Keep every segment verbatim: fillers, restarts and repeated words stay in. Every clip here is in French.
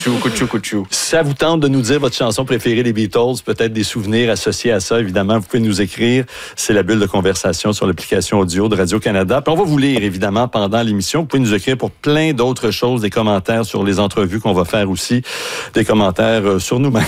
Chou, couchou, couchou. Si ça vous tente de nous dire votre chanson préférée des Beatles, peut-être des souvenirs associés à ça, évidemment, vous pouvez nous écrire. C'est la bulle de conversation sur l'application audio de Radio-Canada. Puis on va vous lire, évidemment, pendant l'émission. Vous pouvez nous écrire pour plein d'autres choses, des commentaires sur les entrevues qu'on va faire aussi, des commentaires sur nous-mêmes.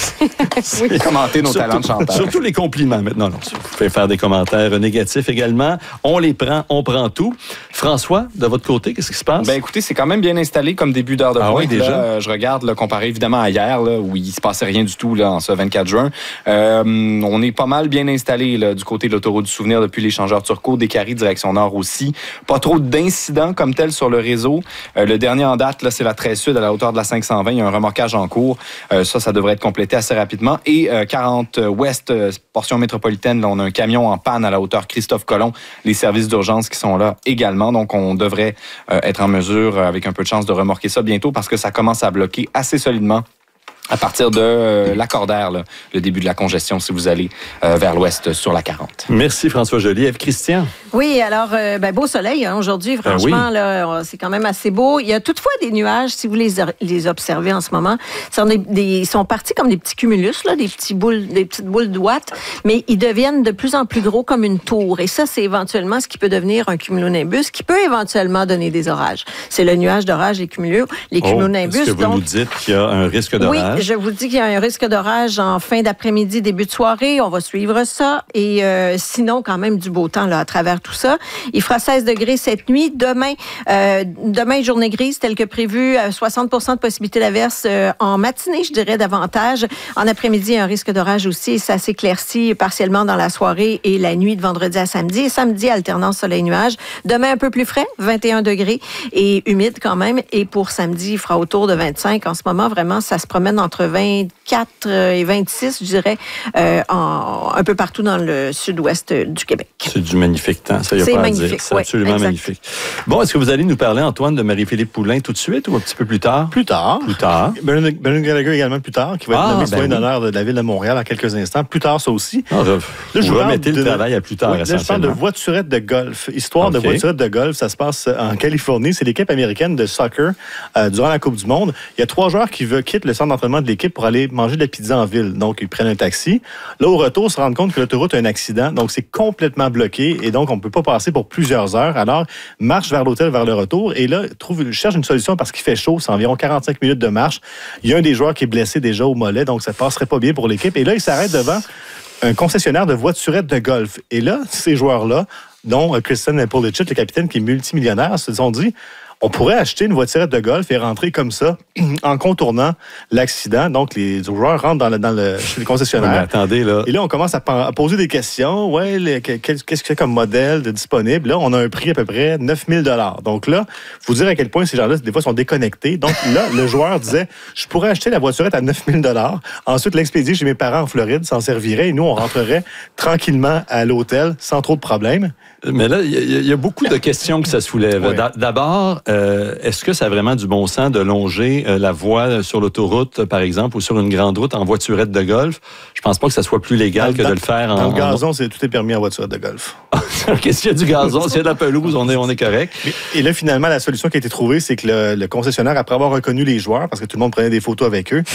Oui. Commenter nos surtout, talents de chanteur. Surtout les compliments maintenant. Non, vous pouvez faire des commentaires négatifs également. On les prend, on prend tout. François, de votre côté, qu'est-ce qui se passe? Ben écoutez, c'est quand même bien installé comme début d'heure de ah pointe. Oui, déjà. Là, je regarde, là, comparé évidemment à hier, là, où il se passait rien du tout là, en ce vingt-quatre juin. Euh, on est pas mal bien installé là, du côté de l'autoroute du souvenir depuis l'échangeur Turcot, des Caries, direction nord aussi. Pas trop d'incidents comme tel sur le réseau. Euh, le dernier en date, là, c'est la treize sud à la hauteur de la cinq cent vingt. Il y a un remorquage en cours. Euh, ça, ça devrait être complété assez rapidement. Et euh, quarante ouest, euh, portion métropolitaine, là, on a un camion en panne à la hauteur Christophe Colomb. Les services d'urgence qui sont là également. Donc, on devrait euh, être en mesure, avec un peu de chance, de remorquer ça bientôt parce que ça commence à bloquer assez solidement à partir de euh, l'accordaire, là, le début de la congestion, si vous allez euh, vers l'ouest sur la quarante. Merci François Joly. Christian? Oui, alors, euh, ben, beau soleil hein, aujourd'hui, franchement, oui. là, c'est quand même assez beau. Il y a toutefois des nuages, si vous les, les observez en ce moment. Sont des, des, ils sont partis comme des petits cumulus, là, des, petits boules, des petites boules d'ouate, mais ils deviennent de plus en plus gros comme une tour. Et ça, c'est éventuellement ce qui peut devenir un cumulonimbus, qui peut éventuellement donner des orages. C'est le nuage d'orage, les cumulus, les oh, cumulonimbus. Est-ce que vous donc, nous dites qu'il y a un risque d'orage? Oui, je vous dis qu'il y a un risque d'orage en fin d'après-midi, début de soirée. On va suivre ça. Et euh, sinon, quand même, du beau temps là, à travers tout ça. Il fera seize degrés cette nuit. Demain, euh, demain journée grise, telle que prévu, soixante pour cent de possibilité d'averse euh, en matinée, je dirais davantage. En après-midi, un risque d'orage aussi. Ça s'éclaircit partiellement dans la soirée et la nuit de vendredi à samedi. Et samedi, alternance soleil-nuage. Demain, un peu plus frais, vingt et un degrés et humide quand même. Et pour samedi, il fera autour de vingt-cinq. En ce moment, vraiment, ça se promène entre vingt-quatre et vingt-six, je dirais, euh, en, un peu partout dans le sud-ouest du Québec. C'est du magnifique temps, ça y a pas à dire. C'est oui, absolument exact. magnifique. Bon, est-ce que vous allez nous parler, Antoine, de Marie-Philippe Poulin tout de suite ou un petit peu plus tard? Plus tard. Plus tard. Bernard Gallagher également plus tard, qui va ah, être nommé ben citoyen oui. d'honneur de la Ville de Montréal en quelques instants. Plus tard, ça aussi. Ah, là, là, vous remettez le de, travail à plus tard, oui, là, je parle de voiturette de golf. Histoire okay. de voiturette de golf, ça se passe en Californie. C'est l'équipe américaine de soccer euh, durant la Coupe du Monde. Il y a trois joueurs qui veulent quitter le centre d'entraînement de l'équipe pour aller manger de la pizza en ville. Donc, ils prennent un taxi. Là, au retour, ils se rendent compte que l'autoroute a un accident. Donc, c'est complètement bloqué. Et donc, on ne peut pas passer pour plusieurs heures. Alors, marche vers l'hôtel, vers le retour. Et là, trouve, cherche une solution parce qu'il fait chaud. C'est environ quarante-cinq minutes de marche. Il y a un des joueurs qui est blessé déjà au mollet. Donc, ça ne passerait pas bien pour l'équipe. Et là, il s'arrête devant un concessionnaire de voiturettes de golf. Et là, ces joueurs-là, dont Kristen Pulisic, le capitaine qui est multimillionnaire, se sont dit... On pourrait acheter une voiturette de golf et rentrer comme ça en contournant l'accident. Donc, les joueurs rentrent dans le, dans le, chez le concessionnaire. Oui, mais attendez, là. Et là, on commence à, à poser des questions. Ouais, les, qu'est-ce que c'est comme modèle de disponible? Là, on a un prix à peu près neuf mille dollars. Donc là, il faut dire à quel point ces gens-là, des fois, sont déconnectés. Donc là, le joueur disait, je pourrais acheter la voiturette à neuf mille dollars. Ensuite, l'expédier chez mes parents en Floride s'en servirait et nous, on rentrerait tranquillement à l'hôtel sans trop de problèmes. Mais là, il y, y a beaucoup de questions que ça soulève. Oui. D'abord, euh, est-ce que ça a vraiment du bon sens de longer euh, la voie sur l'autoroute, par exemple, ou sur une grande route en voiturette de golf? Je pense pas que ça soit plus légal dans, que dans, de le faire en... Dans le gazon, en... c'est, tout est permis en voiturette de golf. Qu'est-ce qu'il y a du gazon? S'il y a de la pelouse, on est, on est correct. Et, et là, finalement, la solution qui a été trouvée, c'est que le, le concessionnaire, après avoir reconnu les joueurs, parce que tout le monde prenait des photos avec eux,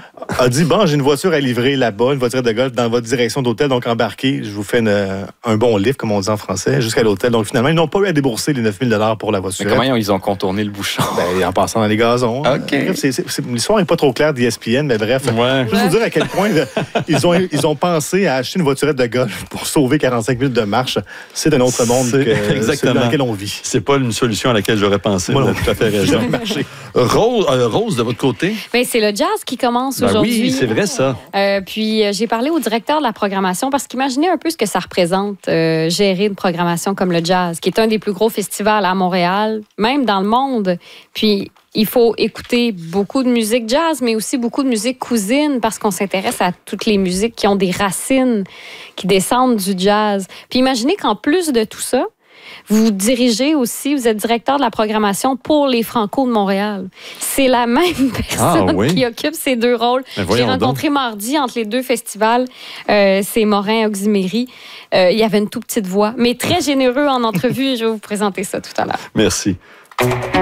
a dit, bon, j'ai une voiture à livrer là-bas, une voiturette de golf dans votre direction d'hôtel, donc embarquez, je vous fais une, un bon lift, comme on dit en français, jusqu'à l'hôtel. Donc, finalement, ils n'ont pas eu à débourser les neuf mille dollars pour la voiture. Mais comment ils ont contourné le bouchon? Ben, en passant dans les gazons. OK. Bref, c'est, c'est, c'est, l'histoire n'est pas trop claire d'E S P N, mais bref. Ouais. Je vais vous dire à quel point là, ils, ont, ils ont pensé à acheter une voiturette de golf pour sauver quarante-cinq minutes de marche. C'est un autre monde que celui dans lequel on vit. C'est pas une solution à laquelle j'aurais pensé. Vous avez tout à fait raison. Rose, euh, Rose, de votre côté? Bien, c'est le jazz qui commence ben aujourd'hui. Oui, c'est vrai ça. Euh, puis, euh, j'ai parlé au directeur de la programmation parce qu'imaginez un peu ce que ça représente, euh, gérer une programmation comme le jazz, qui est un des plus gros festivals à Montréal, même dans le monde. Puis, il faut écouter beaucoup de musique jazz, mais aussi beaucoup de musique cousine parce qu'on s'intéresse à toutes les musiques qui ont des racines, qui descendent du jazz. Puis imaginez qu'en plus de tout ça, vous dirigez aussi, vous êtes directeur de la programmation pour les Franco de Montréal. C'est la même personne ah, oui. qui occupe ces deux rôles. J'ai rencontré donc. mardi entre les deux festivals, euh, c'est Morin Auximéry. Euh, il y avait une toute petite voix, mais très généreux en entrevue. Je vais vous présenter ça tout à l'heure. Merci.